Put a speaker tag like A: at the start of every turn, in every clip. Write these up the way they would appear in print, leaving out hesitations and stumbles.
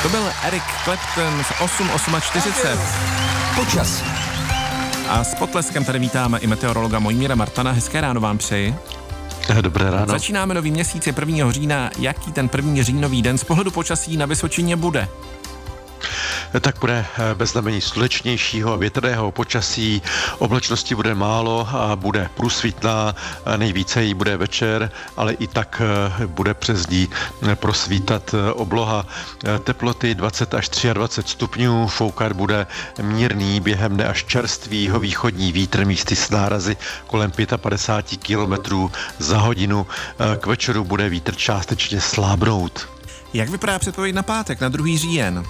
A: To byl Eric Clapton v 8:48.
B: Počasí.
A: A s potleskem tady vítáme i meteorologa Mojmíra Martana. Hezké ráno vám přeji.
C: Dobré ráno.
A: Začínáme nový měsíc, je 1. října. Jaký ten 1. říjnový den z pohledu počasí na Vysočině bude?
C: Tak bude bez znamení slunečnějšího a větrného počasí, oblačnosti bude málo a bude průsvitná, nejvíce jí bude večer, ale i tak bude přes ní prosvítat obloha. Teploty 20 až 23 stupňů, foukat bude mírný, během dne až čerstvý východní vítr místy s nárazy kolem 55 km za hodinu. K večeru bude vítr částečně slábnout.
A: Jak vypadá předpověď na pátek, na 2. říjen?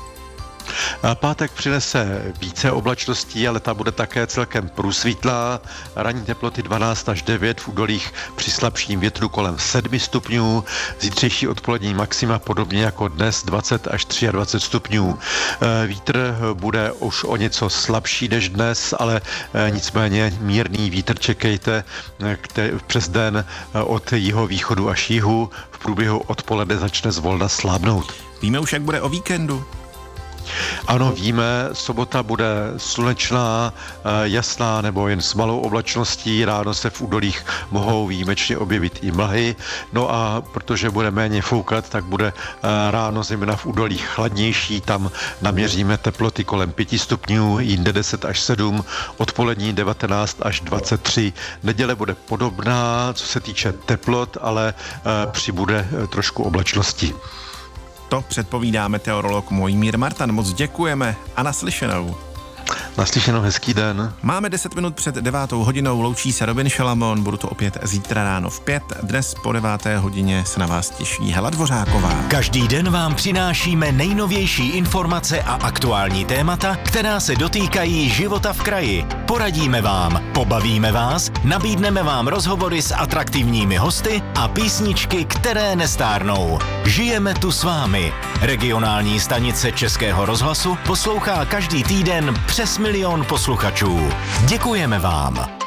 C: Pátek přinese více oblačností, ale ta bude také celkem průsvítlá. Ranní teploty 12 až 9, v údolích při slabším větru kolem 7 stupňů. Zítřejší odpolední maxima podobně jako dnes 20 až 23 stupňů. Vítr bude už o něco slabší než dnes, ale nicméně mírný vítr čekejte přes den od jihovýchodu až jihu. V průběhu odpoledne začne zvolna slábnout.
A: Víme už, jak bude o víkendu?
C: Ano, víme, sobota bude slunečná, jasná nebo jen s malou oblačností, ráno se v údolích mohou výjimečně objevit i mlhy, no a protože bude méně foukat, tak bude ráno zejména v údolích chladnější, tam naměříme teploty kolem 5 stupňů, jinde 10 až 7, odpolední 19 až 23. Neděle bude podobná, co se týče teplot, ale přibude trošku oblačnosti.
A: To předpovídá meteorolog Mojmír Martan. Moc děkujeme a naslyšenou.
C: Naslyšenou, hezký den.
A: Máme 10 minut před 9. hodinou, loučí se Robin Šalamon, budu to opět zítra ráno v 5. Dnes po 9. hodině se na vás těší Hela Dvořáková.
B: Každý den vám přinášíme nejnovější informace a aktuální témata, která se dotýkají života v kraji. Poradíme vám, pobavíme vás, nabídneme vám rozhovory s atraktivními hosty a písničky, které nestárnou. Žijeme tu s vámi. Regionální stanice Českého rozhlasu poslouchá každý týden přes 1 milion posluchačů. Děkujeme vám.